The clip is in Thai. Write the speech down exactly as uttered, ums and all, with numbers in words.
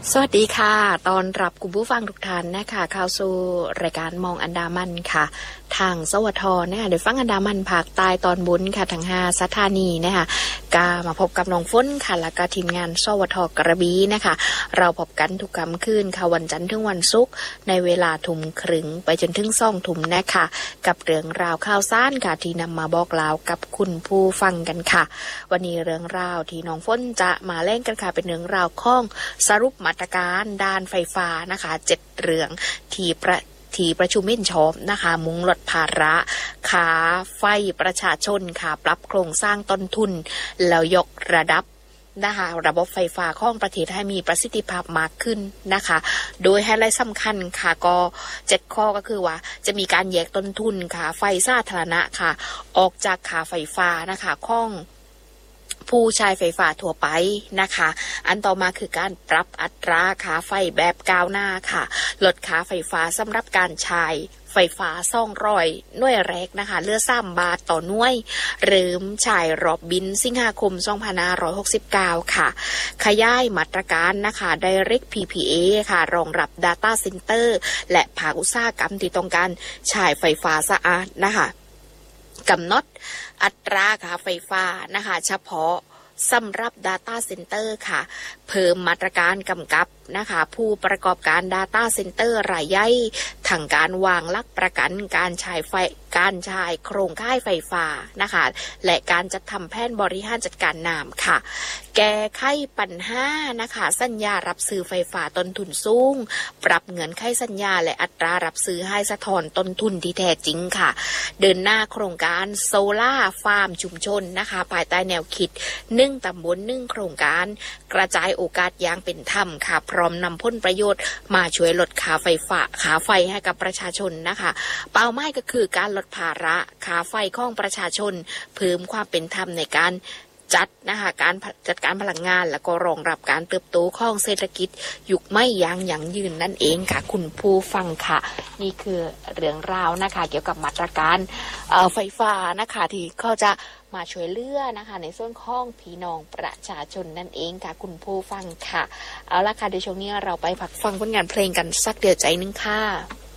สวัสดีค่ะตอนรับคุณผู้ฟังทุกท่านนะคะเข้าสู่รายการมองอันดามันค่ะทางสวทนะคะเดี๋ยวฟังอันดามันภาคใต้ตอนบนค่ะทั้งห้าสถานีนะคะกามาพบกับน้องฝนค่ะแล้วก็ทีมงานสวทกระบี่นะคะเราพบกันทุกค่ำคืนค่ะวันจันทร์ถึงวันศุกร์ในเวลาทุ่มครึ่งไปจนถึงสองทุ่มนะคะกับเรื่องราวข่าวสารค่ะที่นำมาบอกเล่ากับคุณผู้ฟังกันค่ะวันนี้เรื่องราวที่น้องฝนจะมาเล่นกันค่ะเป็นเรื่องราวของสรุปมาตรการด้านไฟฟ้านะคะเจ็ดเรื่องที่ประที่ประชุมเห็นชอบนะคะมุ่งลดภาระค่าไฟประชาชนค่ะปรับโครงสร้างต้นทุนแล้วยกระดับนะคะระบบไฟฟ้าของประเทศให้มีประสิทธิภาพมากขึ้นนะคะโดยไฮไลท์สำคัญค่ะก็เจ็ดข้อก็คือว่าจะมีการแยกต้นทุนค่ะไฟสาธารณะค่ะออกจากค่าไฟฟ้านะคะของผู้ใช้ไฟฟ้าทั่วไปนะคะอันต่อมาคือการปรับอัตราค่าไฟแบบก้าวหน้าค่ะลดค่าไฟฟ้าสำหรับการใช้ไฟฟ้าสองร้อยหน่วยแรกนะคะเหลือสามบาทต่อหน่วยหรือใช้รอบบินสิงหาคมสองพันห้าร้อยหกสิบเก้าค่ะขยายมาตรการนะคะ Direct พี พี เอ ค่ะรองรับ Data Center และภาคอุตสาหกรรมที่ต้องการใช้ไฟฟ้าสะอาดนะคะกำหนดอัตราค่าไฟฟ้านะคะเฉพาะสำหรับ Data Center ค่ะเพิ่มมาตรการกำกับนะคะผู้ประกอบการ Data Center รายใหญ่ทางการวางหลักประกันการใช้ไฟการใช้โครงข่ายไฟฟ้านะคะและการจัดทำแผนบริหารจัดการน้ำค่ะแก้ไขปัญหานะคะสัญญารับซื้อไฟฟ้าต้นทุนสูงปรับเงื่อนไขสัญญาและอัตรารับซื้อให้สะท้อนต้นทุนที่แท้จริงค่ะเดินหน้าโครงการโซล่าฟาร์มชุมชนนะคะภายใต้แนวคิดหนึ่งตำบลหนึ่งโครงการกระจายโอกาสอย่างเป็นธรรมค่ะพร้อมนำผลประโยชน์มาช่วยลดค่าไฟฟ้าค่าไฟให้กับประชาชนนะคะเป้าหมายก็คือการลดภาระค่าไฟของประชาชนเพิ่มความเป็นธรรมในการจัดนะคะการจัดการพลังงานและก็รองรับการเติบโตของเศรษฐกิจยุคไม่ยั้งยั่งยืนนั่นเองค่ะคุณผู้ฟังค่ะนี่คือเรื่องราวนะคะเกี่ยวกับมาตรการไฟฟ้านะคะที่เขาจะมาช่วยเหลือนะคะในส่วนของพี่น้องประชาชนนั่นเองค่ะคุณผู้ฟังค่ะเอาละค่ะในช่วงนี้เราไปพักฟังผลงานเพลงกันสักเดียวใจนึงค่ะ